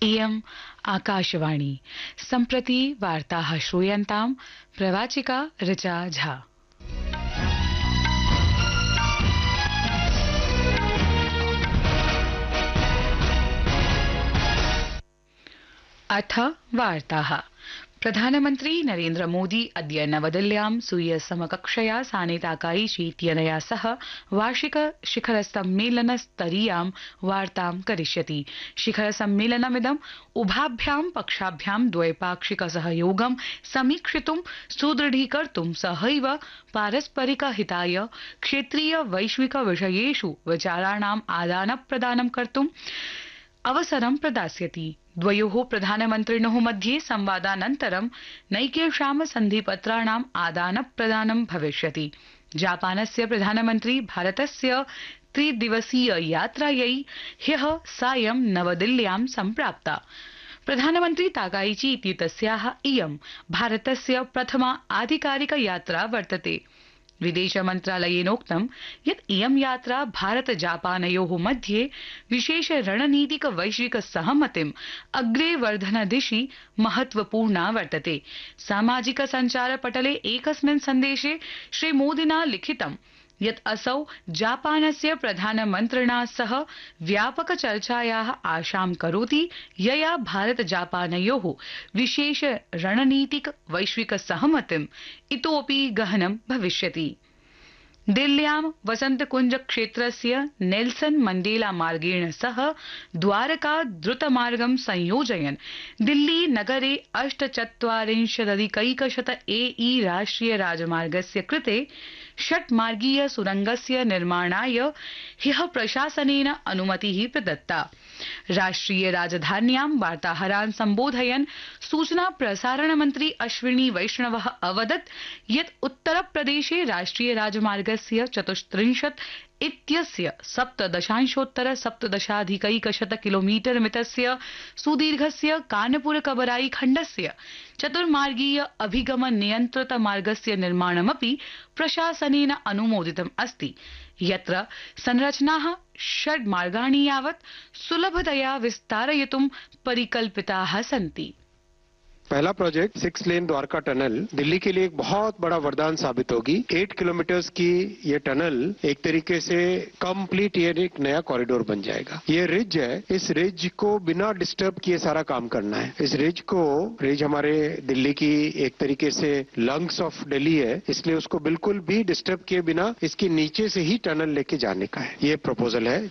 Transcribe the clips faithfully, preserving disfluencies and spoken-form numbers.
इयम् आकाशवाणी सम्प्रति वार्ताः श्रूयन्ताम् प्रवाचिका ऋचा झा। अथ वार्ताः। प्रधानमन्त्री नरेन्द्र मोदी अद्य नवदिल्ल्यां स्वीय समकक्षया साने ताकाईची इत्यनया सह वार्षिक शिखर सम्मेलन स्तरीयां वार्तां करिष्यति। शिखर सम्मेलनमिदं उभाभ्यां पक्षाभ्यां द्वैपाक्षिक सहयोगं समीक्षितुं सुदृढीकर्तुं सहैव पारस्परिक हिताय क्षेत्रीय वैश्विक विषयेषु विचाराणाम् आदान प्रदानं कर्तुं अवसरं प्रदास्यति। द्वयोः प्रधानमन्त्रिणोः मध्ये संवादानन्तरं नैकेषां सन्धिपत्राणाम् आदान प्रदानं भविष्यति। जापानस्य प्रधानमन्त्री भारतस्य त्रिदिवसीय यात्रायै ह्यः सायं नवदिल्ल्यां सम्प्राप्ता। प्रधानमन्त्री ताकाईची इत्येतस्याः इयं भारतस्य प्रथमा आधिकारिक यात्रा वर्तते। विदेश मन्त्रालयेनोक्तं यत् इयं यात्रा भारत जापानयोः मध्ये विशेष रणनीतिक वैश्विक सहमतिम् अग्रे वर्धन दिशि महत्वपूर्णा वर्तते। सामाजिक सञ्चार पटले एकस्मिन् सन्देशे श्रीमोदिना लिखितं यत् असौ जापानस्य प्रधानमन्त्रिणा सह व्यापक चर्चायाः आशां करोति, यया भारत जापानयोः विशेष रणनीतिक वैश्विक सहमतिम् इतोऽपि गहनं भविष्यति। दिल्ल्यां वसन्तकुंज क्षेत्रस्य नेल्सन मण्डेला मार्गेण सह द्वारका द्रुतमार्गं संयोजयन् दिल्ली नगरे अष्टचत्वारिंशदधिकैकशत ए ई राष्ट्रिय राजमार्गस्य कृते षट्मार्गीय सुरंगस्य निर्माणाय ह्यः प्रशासनेन अनुमतिः प्रदत्ता। राष्ट्रिय राजधान्यां वार्ताहरान् सम्बोधयन् सूचना प्रसारण मन्त्री अश्विनी वैष्णवः अवदत् यत् उत्तरप्रदेशे राष्ट्रिय राजमार्गस्य चतुस्त्रिंशत् इत्यस्य सप्तदशांशोत्तर सप्तदशाधिकैकशत किलोमीटर मितस्य सुदीर्घस्य कानपुर कबराई खण्डस्य चतुर्मार्गीय अभिगम नियन्त्रित मार्गस्य निर्माणमपि प्रशासनेन अनुमोदितम् अस्ति, यत्र संरचनाः षड् मार्गाणि यावत् सुलभतया विस्तारयितुं परिकल्पिताः सन्ति। पहला project six lane Dwarka tunnel Delhi के लिए एक बहुत बड़ा वरदान साबित होगी। एट किलोमीटर्स की ये टनल एक तरीके से कंप्लीट ये एक नया कॉरिडोर बन जाएगा। ये रिज है, इस रिज को बिना डिस्टर्ब किए सारा काम करना है। इस रिज को रिज हमारे दिल्ली की एक तरीके से लंग्स ऑफ दिल्ली है, इसलिए उसको बिल्कुल भी डिस्टर्ब किए बिना इसके नीचे से ही टनल लेके जाने का है, ये प्रपोजल है।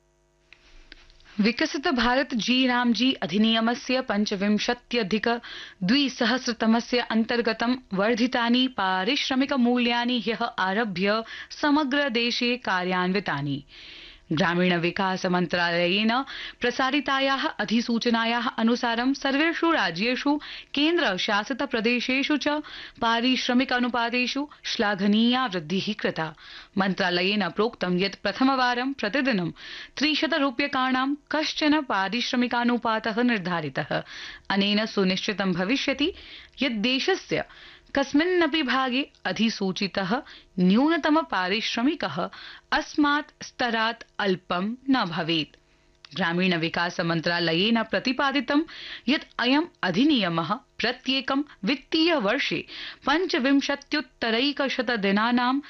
विकसित भारत जी रामजी अधिनियमस्य पञ्चविंशत्यधिक द्विसहस्रतमस्य अन्तर्गतं वर्धितानि पारिश्रमिक मूल्यानि ह्यः आरभ्य समग्र देशे कार्यान्वितानि। ग्रामीण विकास मन्त्रालयेन प्रसारितायाः अधिसूचनायाः अनुसारं सर्वेषु राज्येषु केन्द्र शासित प्रदेशेषु च पारिश्रमिक अनुपातेषु श्लाघनीया वृद्धिः कृता। मन्त्रालयेन प्रोक्तं यत् प्रथमवारं प्रतिदिनं त्रिशत रूप्यकाणां कश्चन पारिश्रमिकानुपातः निर्धारितः। अनेन सुनिश्चितं भविष्यति यत् देशस्य कस्मिन्नपि भागे अधिसूचितः न्यूनतम पारिश्रमिकः अस्मात् स्तरात् अल्पं न भवेत्। ग्रामीण विकास मन्त्रालयेन प्रतिपादितं यत् अयम् अधिनियमः प्रत्येकं वित्तीय वर्षे पञ्चविंशत्युत्तरैकशत दिनानां